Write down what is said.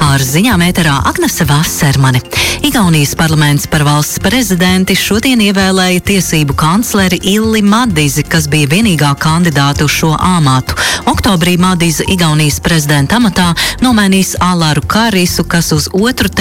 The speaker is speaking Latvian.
Ar ziņām ēterā Agnese Vasermane. Igaunijas parlaments par valsts prezidenti šodien ievēlēja tiesību kancleri Illi Madizi, kas bija vienīgā kandidāta uz šo amatu. Oktobrī Madiza Igaunijas prezidenta amatā nomainīs Alaru Karisu, kas uz otru